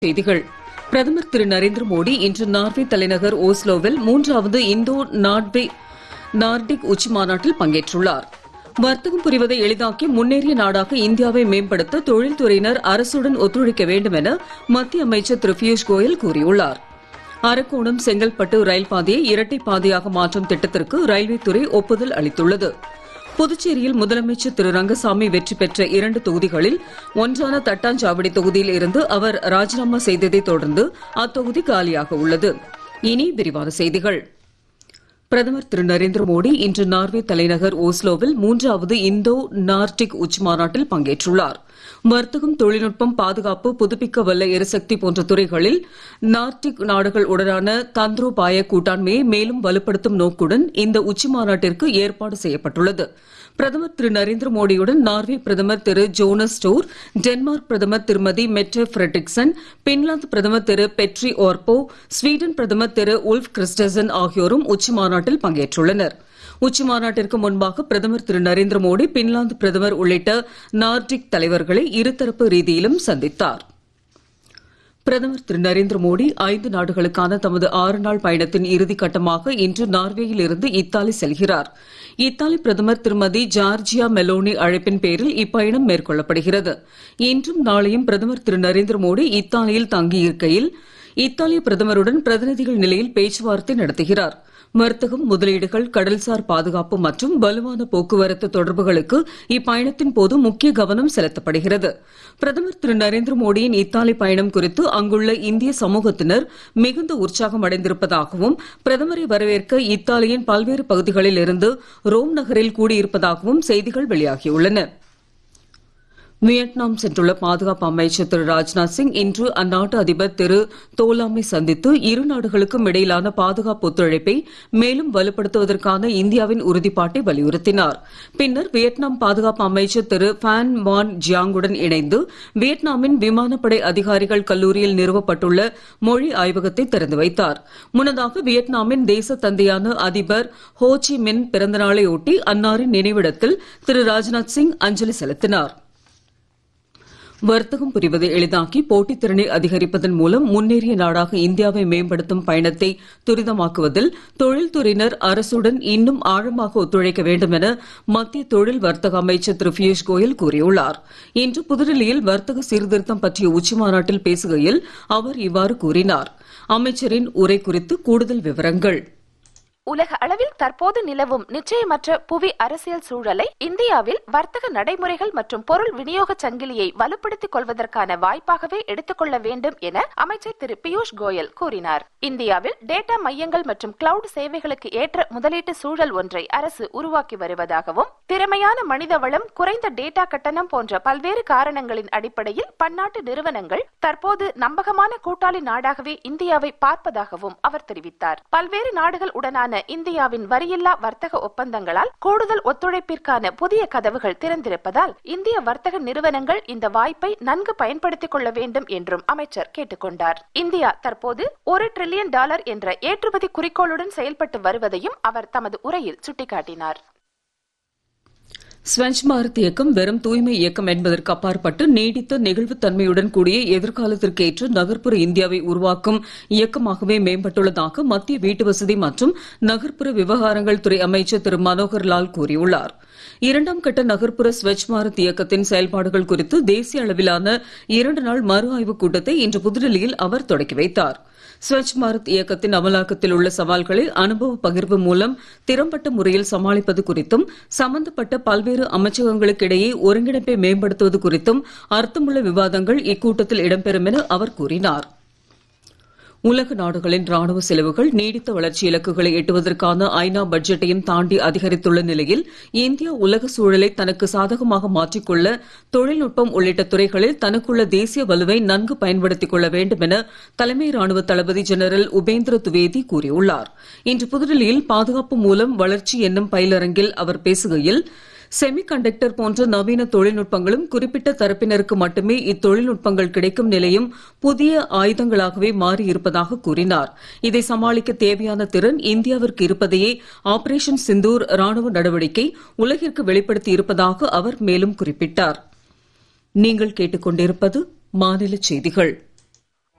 செய்திகள். பிரதமர் திரு நரேந்திர மோடி இன்று நார்வே தலைநகர் ஓஸ்லோவில் 3வது இந்தோ நார்டிக் உச்சி மாநாட்டில் பங்கேற்றுள்ளார். வர்த்தகம் புரிவதை எளிதாக்கி முன்னேறிய நாடாக இந்தியாவை மேம்படுத்த தொழில்துறையினர் அரசுடன் ஒத்துழைக்க வேண்டும் என மத்திய அமைச்சர் திரு பியூஷ் கோயல் கூறியுள்ளார். அரக்கோணம் செங்கல்பட்டு ரயில் பாதையை இரட்டை பாதையாக மாற்றும் திட்டத்திற்கு ரயில்வே துறை ஒப்புதல் அளித்துள்ளது. புதுச்சேரியில் முதலமைச்சர் திரு ரங்கசாமி வெற்றி பெற்ற 2 தொகுதிகளில் ஒன்றான தட்டாஞ்சாவடி தொகுதியில் இருந்து அவர் ராஜினாமா செய்ததை தொடர்ந்து அத்தொகுதி காலியாக உள்ளது. இனி விரிவான செய்திகள். பிரதமர் திரு நரேந்திர மோடி இன்று நார்வே தலைநகர் ஓஸ்லோவில் 3வது இந்தோ நார்டிக் உச்சி மாநாட்டில் பங்கேற்றுள்ளார். வர்த்தகம், தொழில்நுட்பம், பாதுகாப்பு, புதுப்பிக்கவல்ல எரிசக்தி போன்ற துறைகளில் நார்டிக் நாடுகள் உடனான தந்திரோபாய கூட்டாண்மையை மேலும் வலுப்படுத்தும் நோக்குடன் இந்த உச்சி மாநாட்டிற்கு ஏற்பாடு செய்யப்பட்டுள்ளது. பிரதமர் திரு நரேந்திர மோடியுடன் நார்வே பிரதமர் திரு ஜோனஸ் ஸ்டோர், டென்மார்க் பிரதமர் திருமதி மெட்டே ஃபிரெட்ரிக்சன், பின்லாந்து பிரதமர் திரு பெட்ரி ஓர்போ, ஸ்வீடன் பிரதமர் திரு உல்ஃப் கிறிஸ்டசன் ஆகியோரும் உச்சி மாநாட்டில் பங்கேற்றுள்ளனர். உச்சி மாநாட்டிற்கு முன்பாக பிரதமர் திரு நரேந்திர மோடி பின்லாந்து பிரதமர் உள்ளிட்ட நார்டிக் தலைவர்களை இருதரப்பு ரீதியிலும் சந்தித்தார். பிரதமர் திரு நரேந்திர மோடி 5 நாடுகளுக்கான தமது 6 நாள் பயணத்தின் இறுதிக் கட்டமாக இன்று நார்வேயில் இருந்து இத்தாலி செல்கிறார். இத்தாலி பிரதமர் திருமதி ஜார்ஜியா மெலோனி அழைப்பின் பேரில் இப்பயணம் மேற்கொள்ளப்படுகிறது. இன்றும் நாளையும் பிரதமர் திரு நரேந்திர மோடி இத்தாலியில் தங்கியிருக்கையில் இத்தாலிய பிரதமருடன் பிரதிநிதிகள் நிலையில் பேச்சுவார்த்தை நடத்துகிறார். வர்த்தகம், முதலீடுகள், கடல்சார் பாதுகாப்பு மற்றும் வலுவான போக்குவரத்து தொடர்புகளுக்கு இப்பயணத்தின் போது முக்கிய கவனம் செலுத்தப்படுகிறது. பிரதமர் திரு நரேந்திர மோடியின் இத்தாலி பயணம் குறித்து அங்குள்ள இந்திய சமூகத்தினர் மிகுந்த உற்சாகம் அடைந்திருப்பதாகவும், பிரதமரை வரவேற்க இத்தாலியின் பல்வேறு பகுதிகளில் இருந்து ரோம் நகரில் கூடியிருப்பதாகவும் செய்திகள் வெளியாகியுள்ளன. வியட்நாம் சென்றுள்ள பாதுகாப்பு அமைச்சர் திரு ராஜ்நாத் சிங் இன்று அந்நாட்டு அதிபர் திரு தோலாமை சந்தித்து இரு நாடுகளுக்கும் இடையிலான பாதுகாப்பு ஒத்துழைப்பை மேலும் வலுப்படுத்துவதற்கான இந்தியாவின் உறுதிப்பாட்டை வலியுறுத்தினார். பின்னர் வியட்நாம் பாதுகாப்பு அமைச்சர் திரு பான் வான் ஜியாங்குடன் இணைந்து வியட்நாமின் விமானப்படை அதிகாரிகள் கல்லூரியில் நிறுவப்பட்டுள்ள மொழி ஆய்வகத்தை திறந்து வைத்தார். முன்னதாக வியட்நாமின் தேச தந்தையான அதிபர் ஹோ சி மின் பிறந்தநாளையொட்டி அன்னாரின் நினைவிடத்தில் திரு ராஜ்நாத் சிங் அஞ்சலி செலுத்தினார். வர்த்தகம் புரிவதை எளிதாக்கி போட்டித்திறனை அதிகரிப்பதன் மூலம் முன்னேறிய நாடாக இந்தியாவை மேம்படுத்தும் பயணத்தை துரிதமாக்குவதில் தொழில்துறையினர் அரசுடன் இன்னும் ஆழமாக ஒத்துழைக்க வேண்டும் என மத்திய தொழில் வர்த்தக அமைச்சர் திரு பியூஷ் கோயல் கூறியுள்ளார். இன்று புதுடெல்லியில் வர்த்தக சீர்திருத்தம் பற்றிய உச்சி மாநாட்டில் பேசுகையில் அவர் இவ்வாறு கூறினார். அமைச்சரின் உரை குறித்து கூடுதல் விவரங்கள். உலக அளவில் தற்போது நிலவும் நிச்சயமற்ற புவி அரசியல் சூழலை இந்தியாவில் வர்த்தக நடைமுறைகள் மற்றும் பொருள் விநியோக சங்கிலியை வலுப்படுத்திக் கொள்வதற்கான வாய்ப்பாகவே எடுத்துக்கொள்ள வேண்டும் என அமைச்சர் திரு பியூஷ் கோயல் கூறினார். இந்தியாவில் டேட்டா மையங்கள் மற்றும் கிளவுட் சேவைகளுக்கு ஏற்ற முதலீட்டு சூழல் ஒன்றை அரசு உருவாக்கி வருவதாகவும், திறமையான மனித வளம், குறைந்த டேட்டா கட்டணம் போன்ற பல்வேறு காரணங்களின் அடிப்படையில் பன்னாட்டு நிறுவனங்கள் தற்போது நம்பகமான கூட்டாளி நாடாகவே இந்தியாவை பார்ப்பதாகவும் அவர் தெரிவித்தார். பல்வேறு நாடுகள் உடனான இந்தியாவின் வரியில்லா வர்த்தக ஒப்பந்தங்களால் கூடுதல் ஒத்துழைப்பிற்கான புதிய கதவுகள் திறந்திருப்பதால் இந்திய வர்த்தக நிறுவனங்கள் இந்த வாய்ப்பை நன்கு பயன்படுத்திக் கொள்ள வேண்டும் என்றும் அமைச்சர் கேட்டுக்கொண்டார். இந்தியா தற்போது $1 டிரில்லியன் என்ற ஏற்றுமதி குறிக்கோளுடன் செயல்பட்டு வருவதையும் அவர் தமது உரையில் சுட்டிக்காட்டினார். ஸ்வச் பாரத் இயக்கம் வெறும் தூய்மை இயக்கம் என்பதற்கு அப்பாற்பட்டு நீடித்த நெகிழ்வுத்தன்மையுடன் கூடிய எதிர்காலத்திற்கு ஏற்ற நகர்ப்புற இந்தியாவை உருவாக்கும் இயக்கமாகவே மேம்பட்டுள்ளதாக மத்திய வீட்டுவசதி மற்றும் நகர்ப்புற விவகாரங்கள் துறை அமைச்சர் திரு மனோகர் லால் கூறியுள்ளார். 2ஆம் கட்ட நகர்ப்புற ஸ்வச் பாரத் இயக்கத்தின் செயல்பாடுகள் குறித்து தேசிய அளவிலான 2 நாள் மறு ஆய்வுக் கூட்டத்தை இன்று புதுடெல்லியில் அவர் தொடக்கி வைத்தார். ஸ்வச் பாரத் இயக்கத்தின் அமலாக்கத்தில் உள்ள சவால்களை அனுபவ பகிர்வு மூலம் திறம்பட்ட முறையில் சமாளிப்பது குறித்தும், சம்பந்தப்பட்ட பல்வேறு அமைச்சகங்களுக்கிடையே ஒருங்கிணைப்பை மேம்படுத்துவது குறித்தும் அர்த்தமுள்ள விவாதங்கள் இக்கூட்டத்தில் இடம்பெறும் என அவர் கூறினார். உலக நாடுகளின் ராணுவ செலவுகள் நீடித்த வளர்ச்சி இலக்குகளை எட்டுவதற்கான ஐநா பட்ஜெட்டையும் தாண்டி அதிகரித்துள்ள நிலையில் இந்தியா உலக சூழலை தனக்கு சாதகமாக மாற்றிக்கொள்ள தொழில்நுட்பம் உள்ளிட்ட துறைகளில் தனக்குள்ள தேசிய வலுவை நன்கு பயன்படுத்திக் கொள்ள வேண்டும் என தலைமை ராணுவ தளபதி ஜெனரல் உபேந்திர துவேதி கூறியுள்ளார். இன்று புதுடெல்லியில் பாதுகாப்பு மூலம் வளர்ச்சி என்னும் பயிலரங்கில் அவர் பேசுகையில், செமி கண்டக்டர் போன்ற நவீன தொழில்நுட்பங்களும் குறிப்பிட்ட தரப்பினருக்கு மட்டுமே இத்தொழில்நுட்பங்கள் கிடைக்கும் நிலையும் புதிய ஆயுதங்களாகவே மாறியிருப்பதாக கூறினார். இதை சமாளிக்க தேவையான திறன் இந்தியாவிற்கு இருப்பதையே ஆபரேஷன் சிந்தூர் ராணுவ நடவடிக்கை உலகிற்கு வெளிப்படுத்தி இருப்பதாக அவர் மேலும் குறிப்பிட்டார். நீங்கள் கேட்டுக்கொண்டிருப்பது மாநில செய்திகள்.